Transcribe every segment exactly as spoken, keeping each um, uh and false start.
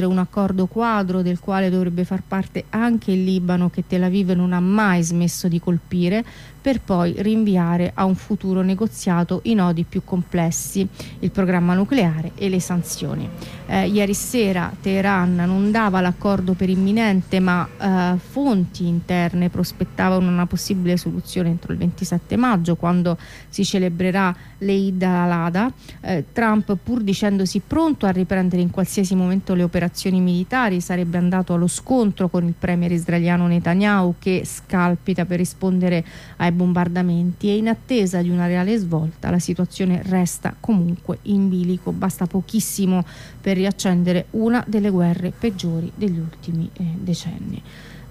un accordo quadro del quale dovrebbe far parte anche il Libano, che Tel Aviv non ha mai smesso di colpire, per poi rinviare a un futuro negoziato i nodi più complessi, il programma nucleare e le sanzioni. Eh, ieri sera Teheran non dava l'accordo per imminente, ma eh, fonti interne prospettavano una possibile soluzione entro il ventisette maggio, quando si celebrerà l'Eid al-Adha. Eh, Trump, pur dicendosi pronto a riprendere in qualsiasi momento le operazioni militari, sarebbe andato allo scontro con il premier israeliano Netanyahu, che scalpita per rispondere ai bombardamenti, e in attesa di una reale svolta la situazione resta comunque in bilico. Basta pochissimo per riaccendere una delle guerre peggiori degli ultimi eh, decenni.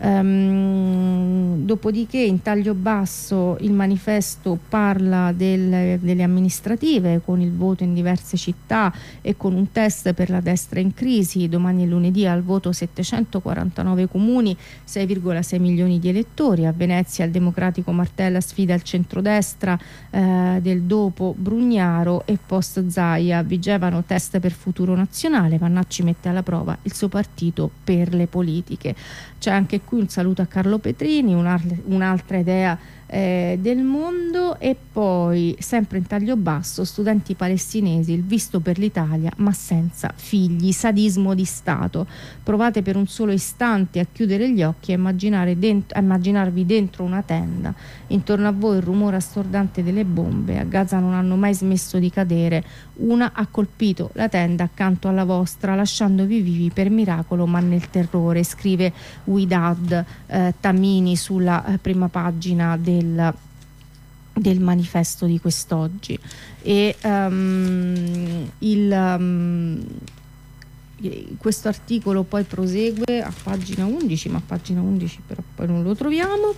Um, dopodiché in taglio basso il manifesto parla del, delle amministrative, con il voto in diverse città e con un test per la destra in crisi. Domani è lunedì, al voto settecentoquarantanove comuni, sei virgola sei milioni di elettori. A Venezia il Democratico martella sfida il centrodestra eh, del dopo Brugnaro e post Zaia. Vigevano test per Futuro Nazionale, Vannacci mette alla prova il suo partito per le politiche. C'è anche qui un saluto a Carlo Petrini, un'altra idea eh, del mondo. E poi, sempre in taglio basso, studenti palestinesi, il visto per l'Italia ma senza figli, sadismo di Stato. Provate per un solo istante a chiudere gli occhi e immaginare dentro, a immaginarvi dentro una tenda, intorno a voi il rumore assordante delle bombe. A Gaza non hanno mai smesso di cadere, una ha colpito la tenda accanto alla vostra, lasciandovi vivi per miracolo ma nel terrore, scrive Widad eh, Tamini sulla eh, prima pagina del, del manifesto di quest'oggi. E um, il um, questo articolo poi prosegue a pagina undici, ma a pagina undici però poi non lo troviamo.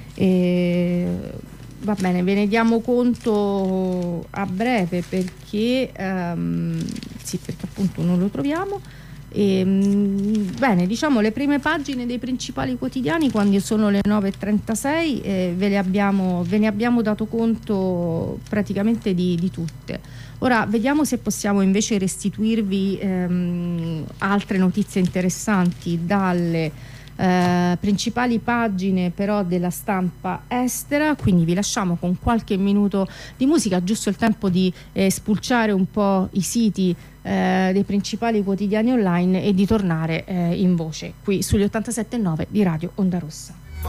E va bene, ve ne diamo conto a breve, perché um, sì, perché appunto non lo troviamo. E, bene, diciamo le prime pagine dei principali quotidiani, quando sono le nove e trentasei, eh, ve, le abbiamo, ve ne abbiamo dato conto praticamente di, di tutte. Ora vediamo se possiamo invece restituirvi ehm, altre notizie interessanti dalle Eh, principali pagine però della stampa estera. Quindi vi lasciamo con qualche minuto di musica, giusto il tempo di eh, spulciare un po' i siti eh, dei principali quotidiani online e di tornare eh, in voce qui sugli ottantasette virgola nove di Radio Onda Rossa.